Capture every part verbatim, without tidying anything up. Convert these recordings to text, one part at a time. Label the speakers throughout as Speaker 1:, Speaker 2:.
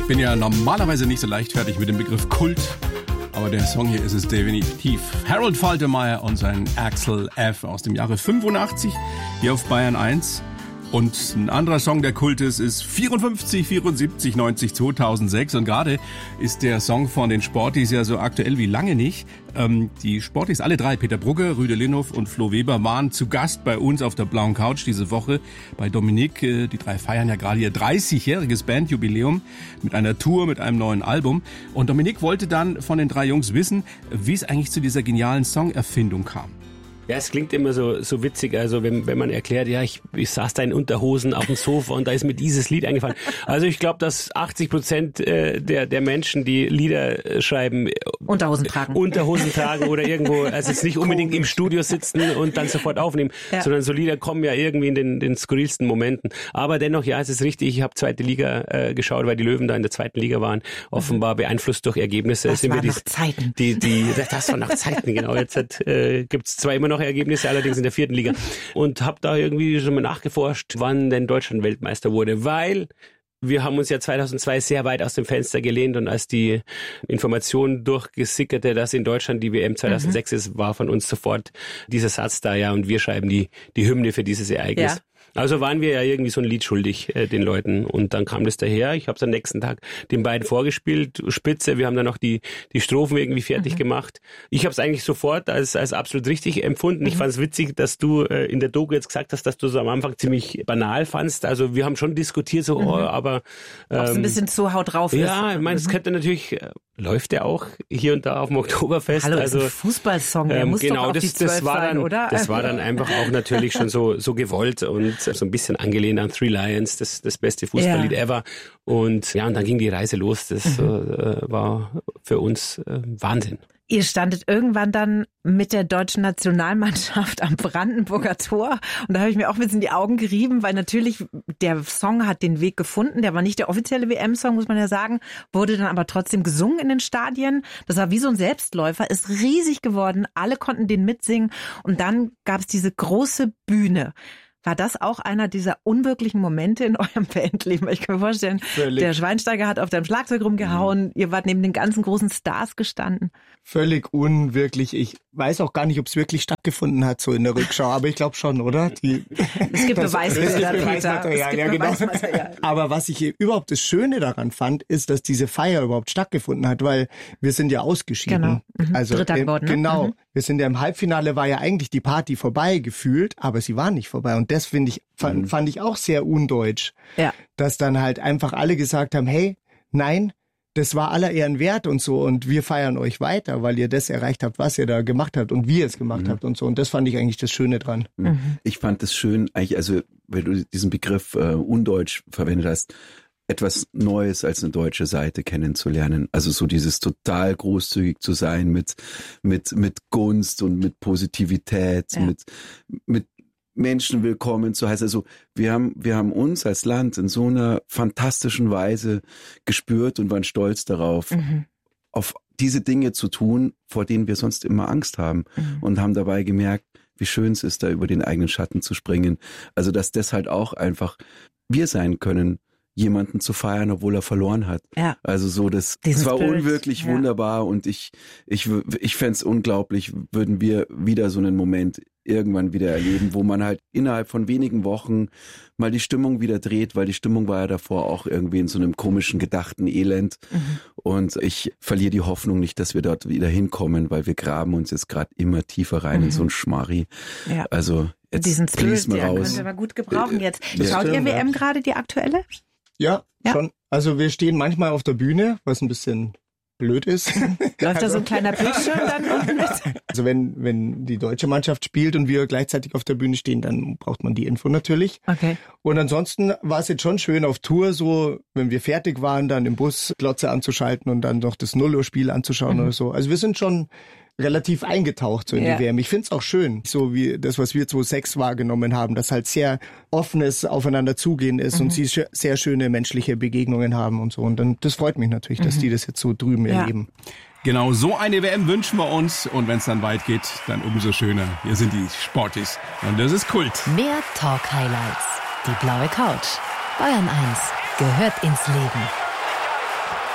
Speaker 1: Ich bin ja normalerweise nicht so leichtfertig mit dem Begriff Kult, aber der Song hier ist es definitiv. Harold Faltermeyer und sein Axel F. aus dem Jahre fünfundachtzig hier auf Bayern eins. Und ein anderer Song, der Kult ist, ist vierundfünfzig, vierundsiebzig, neunzig, zweitausendsechs. Und gerade ist der Song von den Sportis ja so aktuell wie lange nicht. Ähm, die Sportis, alle drei, Peter Brugger, Rüde Linhoff und Flo Weber, waren zu Gast bei uns auf der blauen Couch diese Woche bei Dominik. Die drei feiern ja gerade ihr dreißigjähriges Bandjubiläum mit einer Tour, mit einem neuen Album. Und Dominik wollte dann von den drei Jungs wissen, wie es eigentlich zu dieser genialen Songerfindung kam.
Speaker 2: Ja, es klingt immer so, so witzig, also wenn, wenn man erklärt, ja, ich, ich saß da in Unterhosen auf dem Sofa und da ist mir dieses Lied eingefallen. Also ich glaube, dass achtzig Prozent der, der Menschen, die Lieder schreiben,
Speaker 3: Unterhosen tragen.
Speaker 2: Unterhosen tragen oder irgendwo, also jetzt nicht unbedingt im Studio sitzen und dann sofort aufnehmen, ja. sondern so Lieder kommen ja irgendwie in den, den skurrilsten Momenten. Aber dennoch, ja, es ist richtig, ich habe zweite Liga äh, geschaut, weil die Löwen da in der zweiten Liga waren, offenbar beeinflusst durch Ergebnisse.
Speaker 3: Das
Speaker 2: sind
Speaker 3: war
Speaker 2: wir die,
Speaker 3: noch Zeiten.
Speaker 2: Die, die, das war noch Zeiten, genau. Jetzt hat, äh, gibt's zwar immer noch Ergebnisse, allerdings in der vierten Liga. Und habe da irgendwie schon mal nachgeforscht, wann denn Deutschland Weltmeister wurde, weil wir haben uns ja zweitausendzwei sehr weit aus dem Fenster gelehnt und als die Information durchgesickerte, dass in Deutschland die W M zweitausendsechs mhm. ist, war von uns sofort dieser Satz da, ja, und wir schreiben die, die Hymne für dieses Ereignis. Ja. Also waren wir ja irgendwie so ein Lied schuldig äh, den Leuten und dann kam das daher. Ich habe es am nächsten Tag den beiden vorgespielt, Spitze. Wir haben dann noch die die Strophen irgendwie fertig mhm. gemacht. Ich habe es eigentlich sofort als als absolut richtig empfunden. Mhm. Ich fand es witzig, dass du äh, in der Doku jetzt gesagt hast, dass du es am Anfang ziemlich banal fandst. Also wir haben schon diskutiert, so, mhm. oh, aber ähm,
Speaker 3: ob es ein bisschen zu haut drauf ist.
Speaker 2: Ja, ich meine, es könnte natürlich, äh, läuft ja auch hier und da auf dem Oktoberfest.
Speaker 3: Hallo,
Speaker 2: also
Speaker 3: ist ein Fußballsong, der ähm, muss
Speaker 2: genau,
Speaker 3: doch auf
Speaker 2: das,
Speaker 3: die zwölf
Speaker 2: das war
Speaker 3: sein,
Speaker 2: dann,
Speaker 3: oder?
Speaker 2: Das war dann einfach auch natürlich schon so so gewollt und so ein bisschen angelehnt an Three Lions, das, das beste Fußballlied ja. ever. Und ja, und dann ging die Reise los. Das mhm. äh, war für uns äh, Wahnsinn.
Speaker 3: Ihr standet irgendwann dann mit der deutschen Nationalmannschaft am Brandenburger Tor und da habe ich mir auch ein bisschen die Augen gerieben, weil natürlich der Song hat den Weg gefunden, der war nicht der offizielle W M-Song, muss man ja sagen, wurde dann aber trotzdem gesungen in den Stadien. Das war wie so ein Selbstläufer, ist riesig geworden, alle konnten den mitsingen und dann gab es diese große Bühne. War das auch einer dieser unwirklichen Momente in eurem Bandleben? Ich kann mir vorstellen, Völlig. Der Schweinsteiger hat auf deinem Schlagzeug rumgehauen, mhm. ihr wart neben den ganzen großen Stars gestanden.
Speaker 4: Völlig unwirklich. Ich weiß auch gar nicht, ob es wirklich stattgefunden hat, so in der Rückschau, aber ich glaube schon, oder? Die,
Speaker 3: es gibt Beweismaterial,
Speaker 4: Beweismaterial, ja, genau. Beweismaterial. Aber was ich überhaupt das Schöne daran fand, ist, dass diese Feier überhaupt stattgefunden hat, weil wir sind ja ausgeschieden.
Speaker 3: Genau. Mhm.
Speaker 4: Also
Speaker 3: Dritter geworden, ne?
Speaker 4: Genau.
Speaker 3: Mhm.
Speaker 4: Wir sind ja im Halbfinale, war ja eigentlich die Party vorbei gefühlt, aber sie war nicht vorbei. Und das finde ich, fand, fand ich auch sehr undeutsch.
Speaker 3: Ja.
Speaker 4: Dass dann halt einfach alle gesagt haben, hey, nein, das war aller Ehren wert und so und wir feiern euch weiter, weil ihr das erreicht habt, was ihr da gemacht habt und wie ihr es gemacht mhm. habt und so. Und das fand ich eigentlich das Schöne dran.
Speaker 5: Mhm. Ich fand das schön, eigentlich, also wenn du diesen Begriff äh, undeutsch verwendet hast, etwas Neues als eine deutsche Seite kennenzulernen. Also so dieses total großzügig zu sein mit mit mit Gunst und mit Positivität, ja. mit mit Menschen willkommen zu heißen. Also wir haben wir haben uns als Land in so einer fantastischen Weise gespürt und waren stolz darauf, mhm. auf diese Dinge zu tun, vor denen wir sonst immer Angst haben mhm. und haben dabei gemerkt, wie schön es ist, da über den eigenen Schatten zu springen. Also dass das halt auch einfach wir sein können, jemanden zu feiern, obwohl er verloren hat.
Speaker 3: Ja.
Speaker 5: Also so, das, das war Spirit. unwirklich ja. wunderbar und ich ich ich fände es unglaublich, würden wir wieder so einen Moment irgendwann wieder erleben, wo man halt innerhalb von wenigen Wochen mal die Stimmung wieder dreht, weil die Stimmung war ja davor auch irgendwie in so einem komischen, gedachten Elend. Mhm. Und ich verliere die Hoffnung nicht, dass wir dort wieder hinkommen, weil wir graben uns jetzt gerade immer tiefer rein mhm. in so ein Schmari.
Speaker 3: Ja.
Speaker 5: Also jetzt
Speaker 3: diesen Spirit,
Speaker 5: mal raus.
Speaker 3: Können wir mal gut gebrauchen jetzt.
Speaker 4: Das
Speaker 3: Schaut
Speaker 4: stimmt,
Speaker 3: ihr W M
Speaker 4: ja.
Speaker 3: gerade, die aktuelle?
Speaker 4: Ja,
Speaker 3: ja,
Speaker 4: schon. Also wir stehen manchmal auf der Bühne, was ein bisschen blöd ist.
Speaker 3: Läuft also, da so ein kleiner Bildschirm dann unten mit?
Speaker 4: Also wenn wenn die deutsche Mannschaft spielt und wir gleichzeitig auf der Bühne stehen, dann braucht man die Info natürlich.
Speaker 3: Okay.
Speaker 4: Und ansonsten war es jetzt schon schön auf Tour, so wenn wir fertig waren, dann im Bus Glotze anzuschalten und dann noch das null Uhr Spiel anzuschauen mhm. oder so. Also wir sind schon relativ eingetaucht so in ja. die W M. Ich finde es auch schön, so wie das, was wir zweitausendsechs wahrgenommen haben, dass halt sehr offenes Aufeinander zugehen ist mhm. und sie sch- sehr schöne menschliche Begegnungen haben und so. Und dann, das freut mich natürlich, dass mhm. die das jetzt so drüben ja. erleben.
Speaker 1: Genau, so eine W M wünschen wir uns und wenn es dann weit geht, dann umso schöner. Wir sind die Sportis und das ist Kult.
Speaker 6: Mehr Talk-Highlights. Die blaue Couch. Bayern eins gehört ins Leben.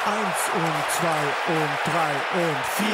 Speaker 6: Eins und zwei und drei und vier.